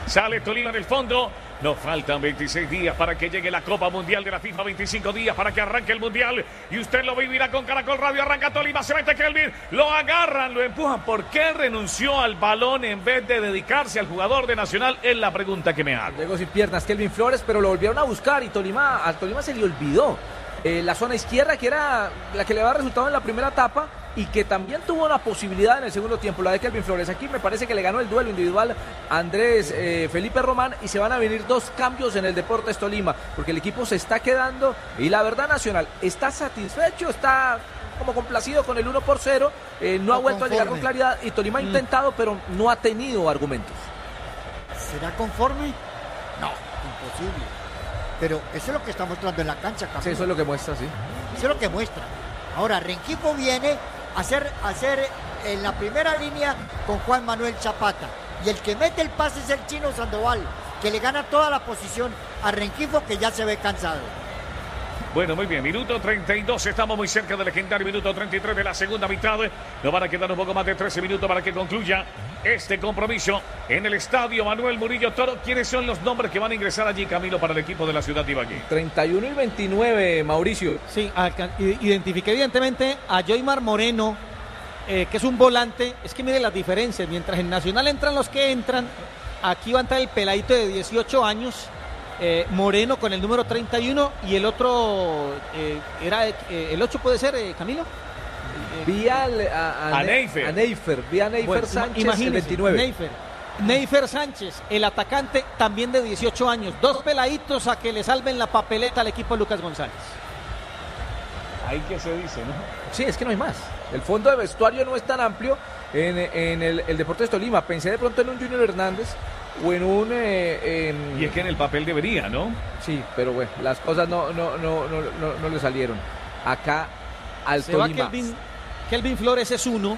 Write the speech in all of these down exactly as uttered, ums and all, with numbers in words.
Sale Tolima en el fondo. Nos faltan veintiséis días para que llegue la Copa Mundial de la FIFA, veinticinco días para que arranque el Mundial. Y usted lo vivirá con Caracol Radio. Arranca Tolima, se mete Kelvin, lo agarran, lo empujan. ¿Por qué renunció al balón en vez de dedicarse al jugador de Nacional? Es la pregunta que me hago. Llegó sin piernas Kelvin Flores, pero lo volvieron a buscar y Tolima, a Tolima se le olvidó eh, la zona izquierda, que era la que le daba resultado en la primera etapa y que también tuvo una posibilidad en el segundo tiempo, la de Kelvin Flores. Aquí me parece que le ganó el duelo individual a Andrés eh, Felipe Román y se van a venir dos cambios en el Deportes Tolima, porque el equipo se está quedando y la verdad Nacional está satisfecho, está como complacido con el uno por cero, eh, no, no ha vuelto conforme a llegar con claridad y Tolima ha intentado, mm. pero no ha tenido argumentos. ¿Será conforme? No, imposible. Pero eso es lo que está mostrando en la cancha, Camilo. Sí, eso es lo que muestra, sí. Eso es lo que muestra. Ahora, Rengifo viene a hacer, a hacer en la primera línea con Juan Manuel Zapata. Y el que mete el pase es el Chino Sandoval, que le gana toda la posición a Rengifo, que ya se ve cansado. Bueno, muy bien, minuto treinta y dos, estamos muy cerca del legendario minuto treinta y tres de la segunda mitad. Nos van a quedar un poco más de trece minutos para que concluya este compromiso en el estadio Manuel Murillo Toro. ¿Quiénes son los nombres que van a ingresar allí, Camilo, para el equipo de la ciudad de Ibagué? treinta y uno y veintinueve, Mauricio. Sí, identifiqué evidentemente a Joymar Moreno, eh, que es un volante. Es que mire las diferencias, mientras en Nacional entran los que entran, aquí va a entrar el peladito de dieciocho años, Eh, Moreno con el número treinta y uno y el otro eh, era eh, el ocho, puede ser, eh, Camilo. Eh, vi al, a, a, a Neifer. A Neifer, vi a Neifer bueno, Sánchez, el veintinueve. Neifer. Neifer Sánchez, el atacante también de dieciocho años. Dos peladitos a que le salven la papeleta al equipo de Lucas González. Ahí que se dice, ¿no? Sí, es que no hay más. El fondo de vestuario no es tan amplio en, en el, el Deportes Tolima. Pensé de pronto en un Junior Hernández o en un eh, en... y es que en el papel debería, ¿no? Sí, pero bueno, las cosas no no no no no, no le salieron acá al Se Tolima. Va Kelvin, Kelvin Flores es uno,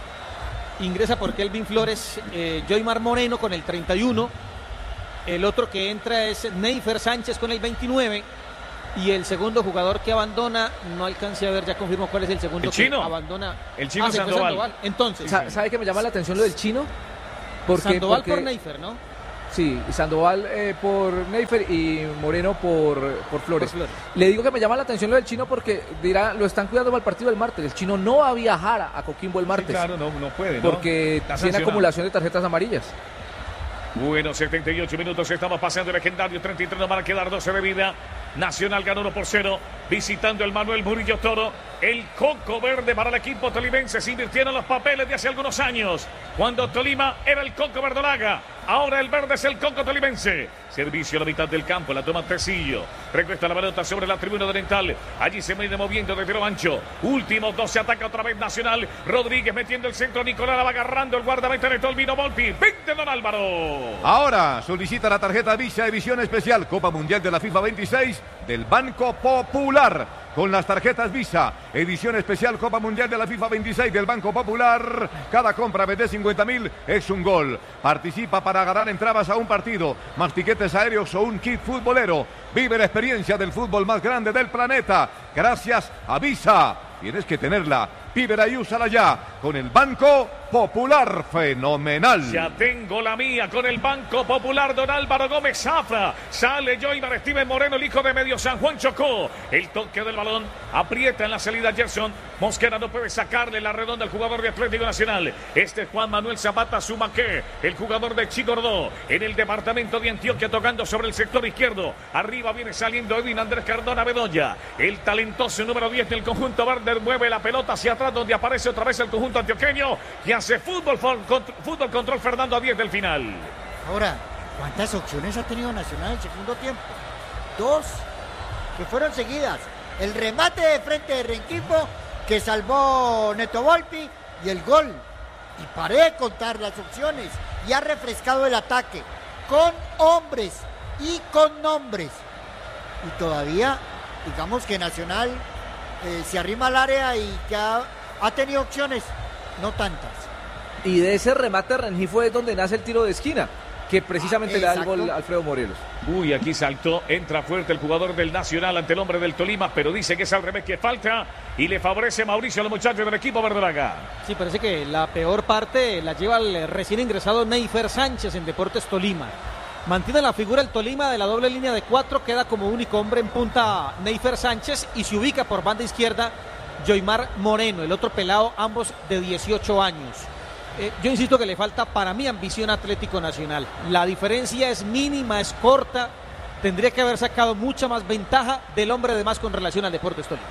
ingresa por Kelvin Flores eh, Joymar Moreno con el treinta y uno, el otro que entra es Neifer Sánchez con el veintinueve y el segundo jugador que abandona, no alcancé a ver, ya confirmo cuál es el segundo el chino. que abandona. El Chino ah, Sandoval. Sandoval. Entonces, ¿sabe qué me llama la atención lo del Chino? Porque, Sandoval porque... por Neifer, ¿no? Sí, Sandoval eh, por Neifer y Moreno por, por, Flores. por Flores. Le digo que me llama la atención lo del Chino porque dirá, lo están cuidando para el partido del martes. El Chino no va a viajar a, a Coquimbo el martes. Sí, claro, no, no puede, ¿no? Porque tiene acumulación de tarjetas amarillas. Bueno, setenta y ocho minutos, estamos pasando el legendario treinta y tres, nos van a quedar doce de vida. Nacional ganó uno por cero, visitando el Manuel Murillo Toro. El coco verde para el equipo tolimense. Se invirtieron los papeles de hace algunos años, cuando Tolima era el coco verdolaga. Ahora el verde es el coco tolimense. Servicio a la mitad del campo, la toma Tecillo. Recuesta la pelota sobre la tribuna oriental. Allí se viene moviendo de tiro ancho. Último dos, se ataca otra vez Nacional. Rodríguez metiendo el centro, Nicolás la va agarrando el guardameta de Tolvino Volpi. veinte, don Álvaro. Ahora solicita la tarjeta Visa Edición Especial Copa Mundial de la FIFA veintiséis del Banco Popular. Con las tarjetas Visa, edición especial Copa Mundial de la FIFA veintiséis del Banco Popular. Cada compra de cincuenta mil es un gol. Participa para ganar entradas a un partido, más tiquetes aéreos o un kit futbolero. Vive la experiencia del fútbol más grande del planeta. Gracias a Visa. Tienes que tenerla. Pídela y úsala ya con el Banco Popular. Fenomenal. Ya tengo la mía con el Banco Popular, don Álvaro Gómez Zafra. Sale Joymar Steven Moreno, el hijo de Medio San Juan Chocó. El toque del balón, aprieta en la salida Gerson. Mosquera no puede sacarle la redonda al jugador de Atlético Nacional. Este es Juan Manuel Zapata Sumaqué, el jugador de Chicordó, en el departamento de Antioquia, tocando sobre el sector izquierdo. Arriba viene saliendo Edwin Andrés Cardona Bedoya, el talentoso número diez del conjunto verde. Mueve la pelota hacia atrás, donde aparece otra vez el conjunto antioqueño y hace fútbol, fútbol control Fernando a diez del final. Ahora, ¿cuántas opciones ha tenido Nacional en el segundo tiempo? Dos, que fueron seguidas. El remate de frente de Rengifo, que salvó Neto Volpi, y el gol. Y paré de contar las opciones y ha refrescado el ataque con hombres y con nombres. Y todavía, digamos que Nacional eh, se arrima al área y que ha, ha tenido opciones, no tantas. Y de ese remate Rengifo es donde nace el tiro de esquina, que precisamente ah, le da el gol a Alfredo Morelos. Uy, aquí saltó, entra fuerte el jugador del Nacional ante el hombre del Tolima, pero dice que es al revés, que falta, y le favorece Mauricio a los muchachos del equipo verdolaga. Sí, parece que la peor parte la lleva el recién ingresado Neifer Sánchez en Deportes Tolima. Mantiene la figura el Tolima de la doble línea de cuatro, queda como único hombre en punta Neifer Sánchez y se ubica por banda izquierda Joymar Moreno, el otro pelado, ambos de dieciocho años. Eh, yo insisto que le falta para mí ambición a Atlético Nacional. La diferencia es mínima, es corta. Tendría que haber sacado mucha más ventaja del hombre de más con relación al Deportes Tolima.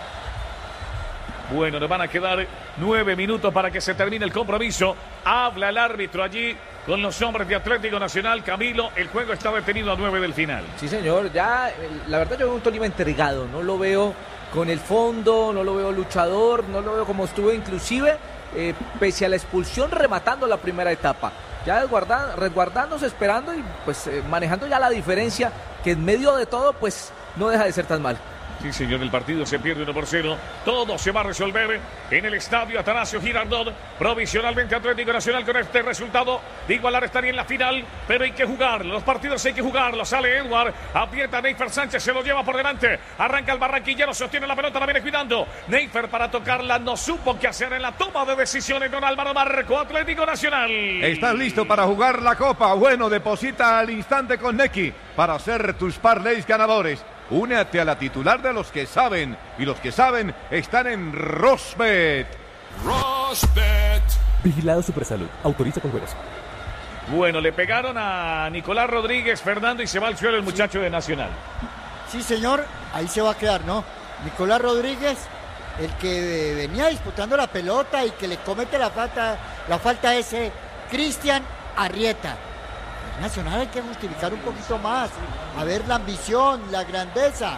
Bueno, nos van a quedar nueve minutos para que se termine el compromiso. Habla el árbitro allí con los hombres de Atlético Nacional. Camilo, el juego está detenido a nueve del final. Sí, señor. Ya, la verdad, yo veo un Tolima entregado. No lo veo con el fondo, no lo veo luchador, no lo veo como estuvo inclusive, eh, pese a la expulsión, rematando la primera etapa. Ya resguardan, resguardándose, esperando y pues eh, manejando ya la diferencia, que en medio de todo, pues no deja de ser tan mal. Sí, señor, el partido se pierde uno por cero. Todo se va a resolver en el estadio Atanasio Girardot. Provisionalmente Atlético Nacional con este resultado de igualar estaría en la final, pero hay que jugar. Los partidos hay que jugarlos. Sale Edward, aprieta Neifer Sánchez, se lo lleva por delante. Arranca el barranquillero, sostiene la pelota, la viene cuidando. Neifer para tocarla, no supo qué hacer en la toma de decisiones. Don Álvaro Marco, Atlético Nacional. ¿Estás listo para jugar la Copa? Bueno, deposita al instante con Nequi para hacer tus parlays ganadores. Únete a la titular de los que saben, y los que saben están en Rosbet. Rosbet. Vigilado Supersalud. Autoriza con juegos. Bueno, le pegaron a Nicolás Rodríguez, Fernando, y se va al suelo el muchacho de Nacional. Sí, señor, ahí se va a quedar, ¿no? Nicolás Rodríguez, el que venía disputando la pelota y que le comete la falta, la falta ese Cristian Arrieta. Nacional hay que justificar un poquito más, a ver la ambición, la grandeza.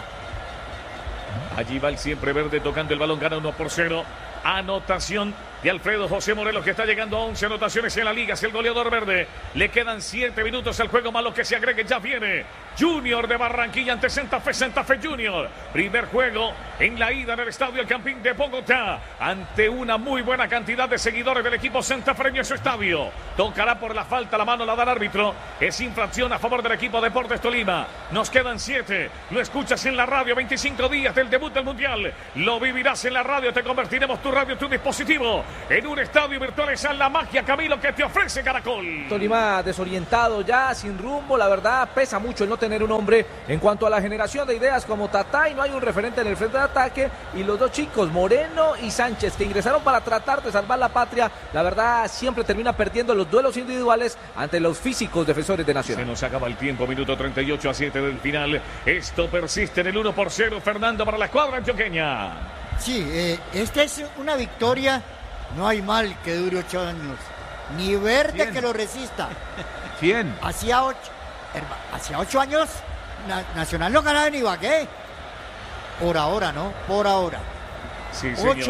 Allí va el siempre verde tocando el balón, gana uno por cero. Anotación de Alfredo José Morelos, que está llegando a once anotaciones en la liga, es el goleador verde. Le quedan siete minutos al juego, más lo que se agregue, ya viene Junior de Barranquilla ante Santa Fe, Santa Fe Junior. Primer juego en la ida en el estadio El Campín de Bogotá, ante una muy buena cantidad de seguidores del equipo santafreño en su estadio. Tocará por la falta, la mano la da el árbitro. Es infracción a favor del equipo Deportes Tolima. Nos quedan siete. Lo escuchas en la radio, veinticinco días del debut del Mundial. Lo vivirás en la radio, te convertiremos tu radio, tu dispositivo, en un estadio virtual. Esa es la magia, Camilo, que te ofrece Caracol. Tolima desorientado ya, sin rumbo, la verdad pesa mucho el no tener un hombre en cuanto a la generación de ideas como Tatá, y no hay un referente en el frente de ataque, y los dos chicos, Moreno y Sánchez, que ingresaron para tratar de salvar la patria, la verdad siempre termina perdiendo los duelos individuales ante los físicos defensores de Nacional. Se nos acaba el tiempo, minuto treinta y ocho a siete del final. Esto persiste en el uno por cero, Fernando, para la escuadra antioqueña. Sí, eh, esta es una victoria, no hay mal que dure ocho años, ni verde cien que lo resista. cien. Hacía ocho, hacía ocho años, na, Nacional no ganaba en Ibagué. Por ahora, ¿no? Por ahora. Sí, señor.